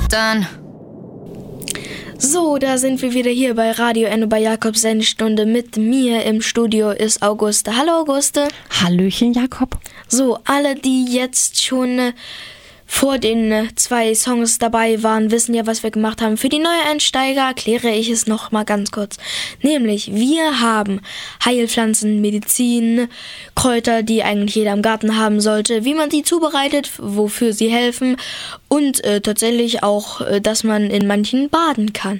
Dann. So, da sind wir wieder hier bei Radio Enno bei Jakobs Sendestunde. Mit mir im Studio ist Auguste. Hallo Auguste. Hallöchen Jakob. So, alle, die jetzt schon vor den 2 Songs dabei waren, wissen ja, was wir gemacht haben. Für die Neueinsteiger erkläre ich es noch mal ganz kurz. Nämlich, wir haben Heilpflanzen, Medizin, Kräuter, die eigentlich jeder im Garten haben sollte, wie man sie zubereitet, wofür sie helfen und tatsächlich auch, dass man in manchen baden kann.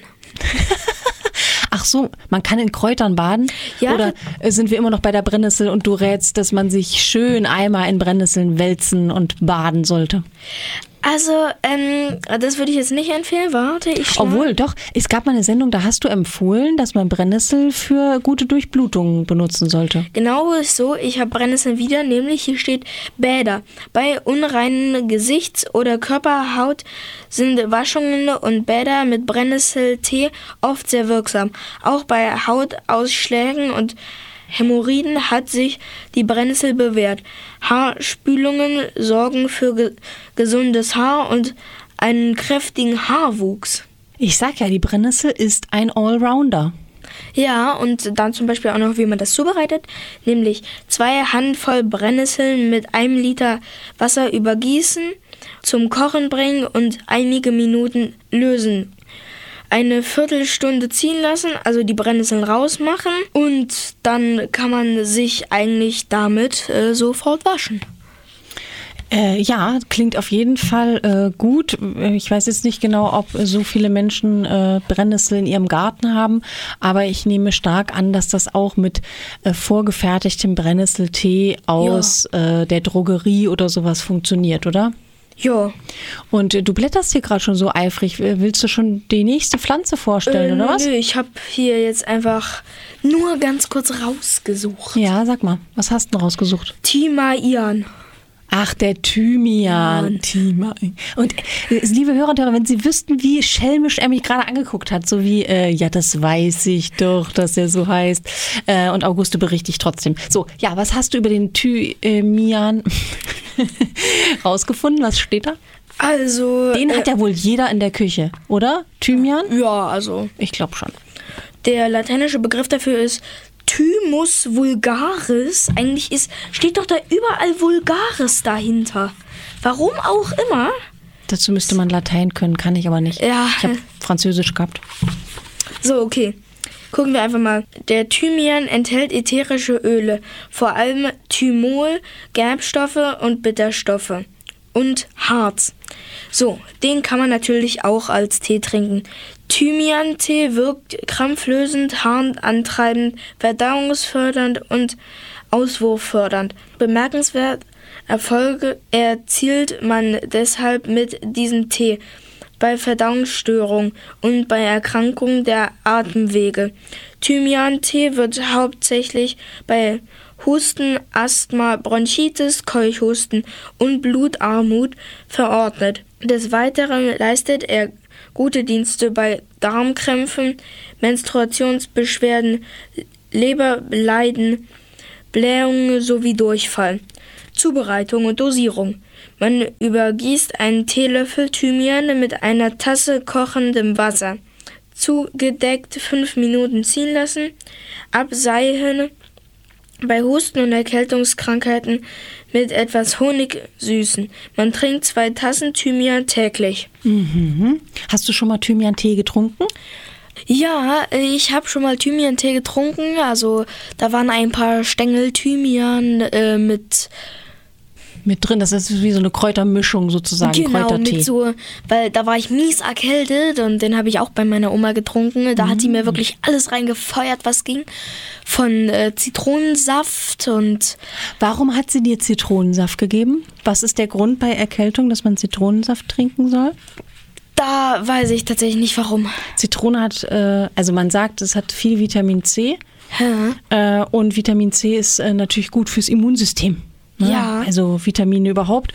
Ach so, man kann in Kräutern baden? Ja. Oder sind wir immer noch bei der Brennnessel und du rätst, dass man sich schön einmal in Brennnesseln wälzen und baden sollte? Also, das würde ich jetzt nicht empfehlen. Warte, Obwohl, doch, es gab mal eine Sendung, da hast du empfohlen, dass man Brennnessel für gute Durchblutung benutzen sollte. Genau so, ich habe Brennnesseln wieder, nämlich hier steht Bäder. Bei unreinen Gesichts- oder Körperhaut sind Waschungen und Bäder mit Brennnesseltee oft sehr wirksam. Auch bei Hautausschlägen und Hämorrhoiden hat sich die Brennnessel bewährt. Haarspülungen sorgen für gesundes Haar und einen kräftigen Haarwuchs. Ich sag ja, die Brennnessel ist ein Allrounder. Ja, und dann zum Beispiel auch noch, wie man das zubereitet, nämlich 2 Handvoll Brennnesseln mit 1 Liter Wasser übergießen, zum Kochen bringen und einige Minuten lösen. Eine Viertelstunde ziehen lassen, also die Brennnesseln rausmachen und dann kann man sich eigentlich damit sofort waschen. Ja, klingt auf jeden Fall gut. Ich weiß jetzt nicht genau, ob so viele Menschen Brennnessel in ihrem Garten haben, aber ich nehme stark an, dass das auch mit vorgefertigtem Brennnesseltee aus der Drogerie oder sowas funktioniert, oder? Ja. Und du blätterst hier gerade schon so eifrig. Willst du schon die nächste Pflanze vorstellen, oder was? Nö, ich habe hier jetzt einfach nur ganz kurz rausgesucht. Ja, sag mal, was hast du denn rausgesucht? Thymian. Ach, der Thymian. Thymian. Und liebe Hörer und Hörer, wenn Sie wüssten, wie schelmisch er mich gerade angeguckt hat, so wie, ja, das weiß ich doch, dass er so heißt. Und Auguste berichte ich trotzdem. So, ja, was hast du über den Thymian rausgefunden? Was steht da? Also... Den hat ja wohl jeder in der Küche, oder? Thymian? Ja, also... Ich glaube schon. Der lateinische Begriff dafür ist Thymus vulgaris. Eigentlich steht doch da überall Vulgaris dahinter. Warum auch immer. Dazu müsste man Latein können, kann ich aber nicht. Ja. Ich habe Französisch gehabt. So, okay. Gucken wir einfach mal. Der Thymian enthält ätherische Öle, vor allem Thymol, Gerbstoffe und Bitterstoffe und Harz. So, den kann man natürlich auch als Tee trinken. Thymian-Tee wirkt krampflösend, harnantreibend, verdauungsfördernd und auswurffördernd. Bemerkenswert Erfolge erzielt man deshalb mit diesem Tee bei Verdauungsstörungen und bei Erkrankungen der Atemwege. Thymian-Tee wird hauptsächlich bei Husten, Asthma, Bronchitis, Keuchhusten und Blutarmut verordnet. Des Weiteren leistet er gute Dienste bei Darmkrämpfen, Menstruationsbeschwerden, Leberleiden, Blähungen sowie Durchfall. Zubereitung und Dosierung. Man übergießt einen Teelöffel Thymian mit einer Tasse kochendem Wasser. Zugedeckt 5 Minuten ziehen lassen. Abseihen. Bei Husten und Erkältungskrankheiten mit etwas Honig süßen. Man trinkt 2 Tassen Thymian täglich. Mhm. Hast du schon mal Thymian-Tee getrunken? Ja, ich habe schon mal Thymian-Tee getrunken. Also da waren ein paar Stängel Thymian mit drin. Das ist wie so eine Kräutermischung sozusagen, genau, Kräutertee. Mit so, weil da war ich mies erkältet und den habe ich auch bei meiner Oma getrunken. Da hat sie mir wirklich alles reingefeuert, was ging. Von Zitronensaft und... Warum hat sie dir Zitronensaft gegeben? Was ist der Grund bei Erkältung, dass man Zitronensaft trinken soll? Da weiß ich tatsächlich nicht, warum. Zitrone hat, also man sagt, es hat viel Vitamin C. Und Vitamin C ist natürlich gut fürs Immunsystem. Ne? Ja. Also Vitamine überhaupt.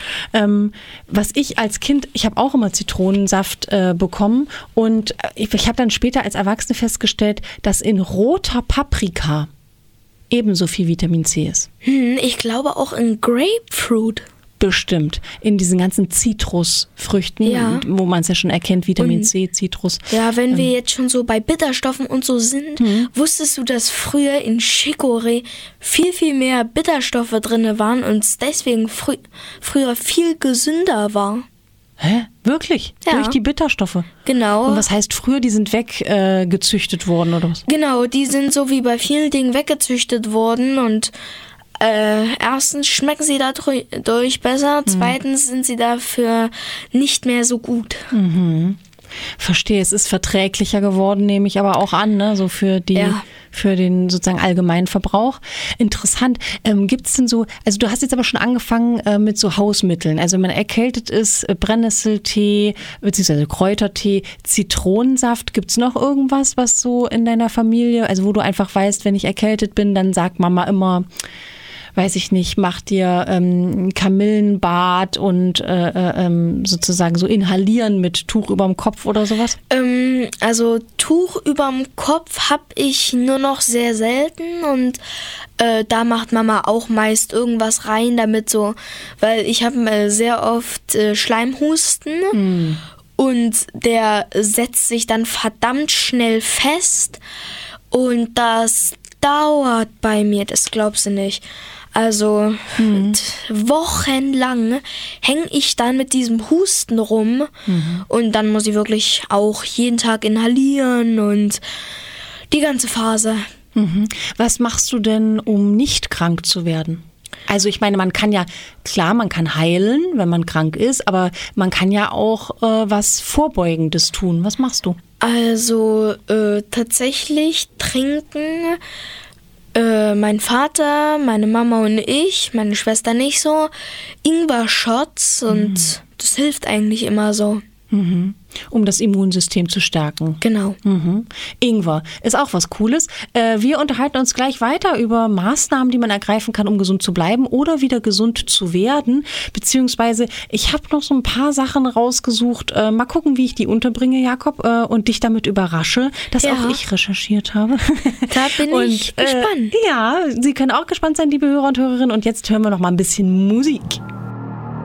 Was ich als Kind, ich habe auch immer Zitronensaft bekommen und ich habe dann später als Erwachsene festgestellt, dass in roter Paprika ebenso viel Vitamin C ist. Ich glaube auch in Grapefruit. Bestimmt. In diesen ganzen Zitrusfrüchten, wo man es ja schon erkennt, Vitamin C, Zitrus. Ja, wenn wir jetzt schon so bei Bitterstoffen und so sind, wusstest du, dass früher in Chicorée viel, viel mehr Bitterstoffe drin waren und es deswegen früher viel gesünder war? Hä? Wirklich? Ja. Durch die Bitterstoffe? Genau. Und was heißt früher, die sind weggezüchtet worden oder was? Genau, die sind so wie bei vielen Dingen weggezüchtet worden und erstens schmecken sie dadurch besser, zweitens sind sie dafür nicht mehr so gut. Verstehe, es ist verträglicher geworden, nehme ich aber auch an, ne? So für den sozusagen allgemeinen Verbrauch. Interessant. Gibt es denn so, also du hast jetzt aber schon angefangen mit so Hausmitteln, also wenn man erkältet ist, Brennnesseltee, beziehungsweise Kräutertee, Zitronensaft, gibt es noch irgendwas, was so in deiner Familie, also wo du einfach weißt, wenn ich erkältet bin, dann sagt Mama immer, weiß ich nicht, mach dir Kamillenbad und sozusagen so inhalieren mit Tuch überm Kopf oder sowas? Also Tuch überm Kopf habe ich nur noch sehr selten und da macht Mama auch meist irgendwas rein, damit so, weil ich habe sehr oft Schleimhusten und der setzt sich dann verdammt schnell fest und das dauert bei mir, das glaubst du nicht. Also wochenlang hänge ich dann mit diesem Husten rum und dann muss ich wirklich auch jeden Tag inhalieren und die ganze Phase. Was machst du denn, um nicht krank zu werden? Also ich meine, man kann ja, klar, man kann heilen, wenn man krank ist, aber man kann ja auch was Vorbeugendes tun. Was machst du? Also tatsächlich trinken mein Vater, meine Mama und ich, meine Schwester nicht so, Ingwer-Shots und das hilft eigentlich immer so. Um das Immunsystem zu stärken. Genau. Ingwer ist auch was Cooles. Wir unterhalten uns gleich weiter über Maßnahmen, die man ergreifen kann, um gesund zu bleiben oder wieder gesund zu werden. Beziehungsweise ich habe noch so ein paar Sachen rausgesucht. Mal gucken, wie ich die unterbringe, Jakob, und dich damit überrasche, dass auch ich recherchiert habe. Da bin ich gespannt. Ja, Sie können auch gespannt sein, liebe Hörer und Hörerinnen. Und jetzt hören wir noch mal ein bisschen Musik.